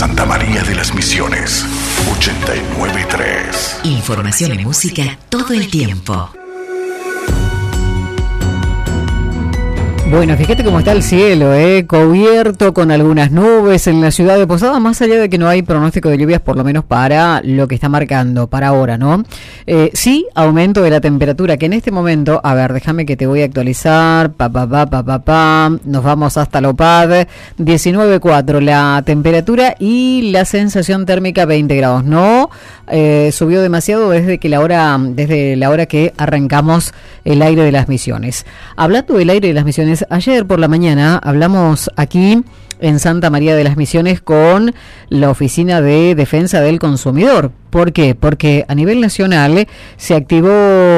Santa María de las Misiones, 89.3. Información y música todo el tiempo. Bueno, fíjate cómo está el cielo, cubierto con algunas nubes en la ciudad de Posadas, más allá de que no hay pronóstico de lluvias, por lo menos para lo que está marcando, para ahora, ¿no? Sí, aumento de la temperatura, que en este momento, a ver, déjame que te voy a actualizar, nos vamos hasta la OPAD, 19.4 la temperatura y la sensación térmica 20 grados, no subió demasiado desde la hora que arrancamos el aire de las Misiones. Hablando del aire de las Misiones, ayer por la mañana hablamos aquí en Santa María de las Misiones con la Oficina de Defensa del Consumidor. ¿Por qué? Porque a nivel nacional se activó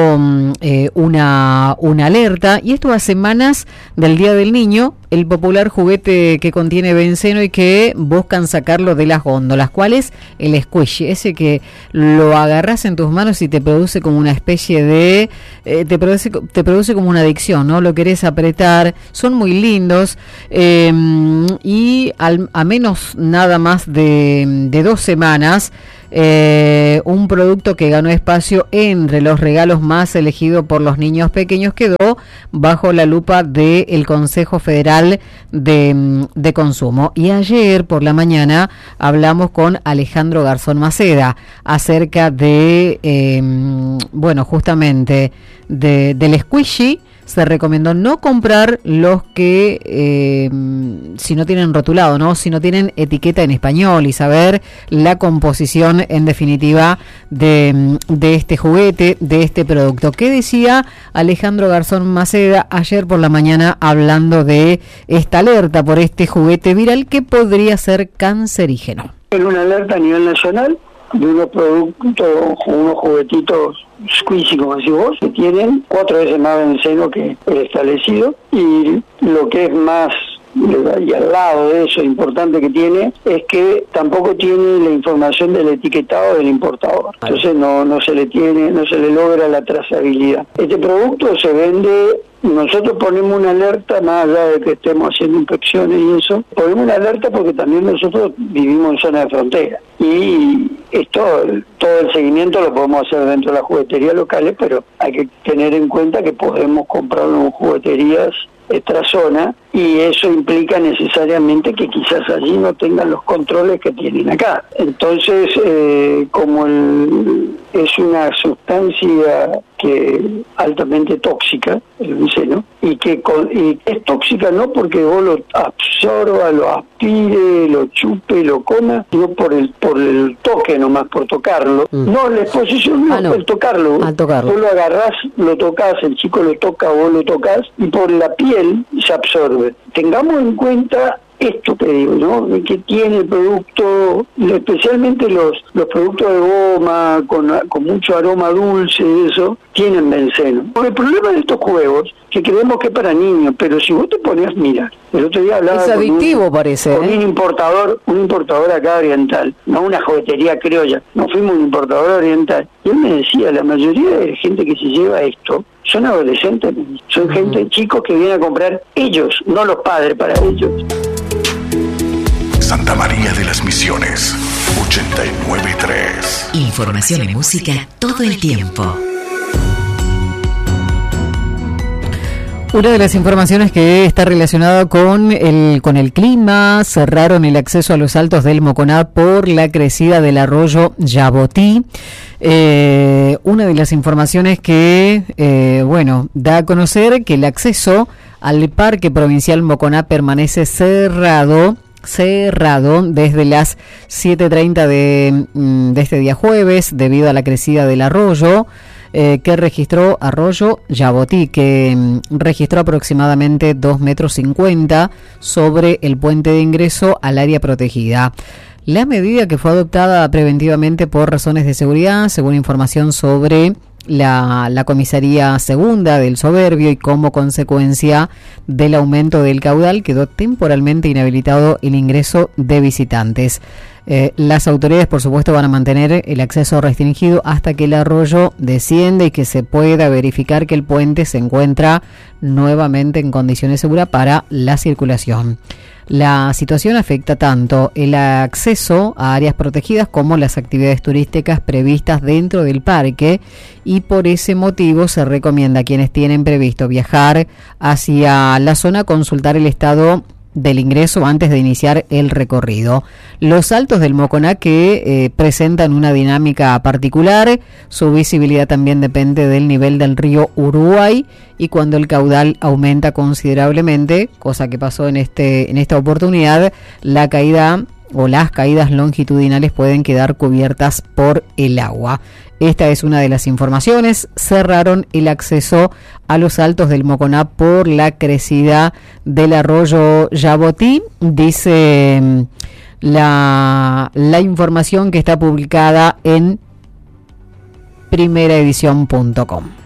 una alerta, y esto a semanas del Día del Niño, el popular juguete que contiene benceno y que buscan sacarlo de las góndolas. ¿Cuál es? El squishy, ese que lo agarras en tus manos y te produce como una especie de... te produce como una adicción, ¿no? Lo querés apretar, son muy lindos, y a menos nada más de 2 semanas, un producto que ganó espacio entre los regalos más elegidos por los niños pequeños quedó bajo la lupa del Consejo Federal de Consumo. Y ayer por la mañana hablamos con Alejandro Garzón Maceda acerca de, justamente del squishy. Se recomendó no comprar los que, si no tienen rotulado, ¿no? Si no tienen etiqueta en español, y saber la composición, en definitiva, de este juguete, de este producto. ¿Qué decía Alejandro Garzón Maceda ayer por la mañana hablando de esta alerta por este juguete viral que podría ser cancerígeno? En una alerta a nivel nacional de unos productos, unos juguetitos squishy, como decís vos, que tienen 4 veces más benceno que el establecido, y lo que es más, y al lado de eso importante que tiene, es que tampoco tiene la información del etiquetado del importador. Entonces no se le logra la trazabilidad. Este producto se vende. Nosotros ponemos una alerta, más allá de que estemos haciendo inspecciones y eso, ponemos una alerta porque también nosotros vivimos en zona de frontera, y todo el seguimiento lo podemos hacer dentro de las jugueterías locales, pero hay que tener en cuenta que podemos comprarlo en jugueterías extrazona, y eso implica necesariamente que quizás allí no tengan los controles que tienen acá. Entonces, como es una sustancia que altamente tóxica, el benceno, y es tóxica no porque vos lo absorba, lo aspire, lo chupe, lo coma, sino por el toque nomás, por tocarlo. No, la exposición no, el tocarlo. Al tocarlo. Vos lo agarrás, lo tocas, el chico lo toca, vos lo tocas, y por la piel se absorbe. Tengamos en cuenta esto que digo, ¿no? Que tiene el producto, especialmente los productos de goma con mucho aroma dulce, eso, tienen benceno. Porque el problema de estos juegos, que creemos que es para niños, pero si vos te ponías, mira, el otro día hablaba es adictivo, parece, con un importador acá oriental, no una juguetería criolla, no fuimos un importador oriental, y él me decía, la mayoría de gente que se lleva esto son adolescentes, son gente, chicos que vienen a comprar ellos, no los padres para ellos. Santa María de las Misiones, 89.3. Información y música todo el tiempo. Una de las informaciones que está relacionada con el clima: cerraron el acceso a los altos del Moconá por la crecida del arroyo Yabotí. Una de las informaciones que, da a conocer que el acceso al Parque Provincial Moconá permanece cerrado desde las 7:30 de este día jueves, debido a la crecida del arroyo que registró Arroyo Yabotí, que registró aproximadamente 2,50 metros sobre el puente de ingreso al área protegida. La medida, que fue adoptada preventivamente por razones de seguridad, según información sobre la comisaría segunda del Soberbio, y como consecuencia del aumento del caudal, quedó temporalmente inhabilitado el ingreso de visitantes. Las autoridades, por supuesto, van a mantener el acceso restringido hasta que el arroyo descienda y que se pueda verificar que el puente se encuentra nuevamente en condiciones seguras para la circulación. La situación afecta tanto el acceso a áreas protegidas como las actividades turísticas previstas dentro del parque, y por ese motivo se recomienda a quienes tienen previsto viajar hacia la zona consultar el estado del ingreso antes de iniciar el recorrido. Los Altos del Moconá que presentan una dinámica particular, su visibilidad también depende del nivel del río Uruguay, y cuando el caudal aumenta considerablemente, cosa que pasó en esta oportunidad, la caída o las caídas longitudinales pueden quedar cubiertas por el agua. Esta es una de las informaciones. Cerraron el acceso a los Altos del Moconá por la crecida del arroyo Yabotí, dice la información que está publicada en primeraedición.com.